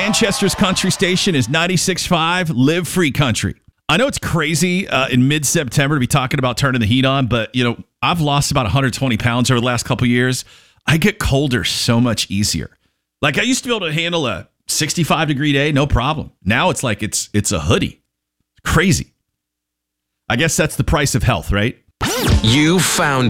Manchester's country station is 96.5 Live Free Country. I know it's crazy in mid-September to be talking about turning the heat on, but I've lost about 120 pounds over the last couple of years. I get colder so much easier. Like I used to be able to handle a 65-degree day, no problem. Now it's like it's a hoodie. Crazy. I guess that's the price of health, right? You found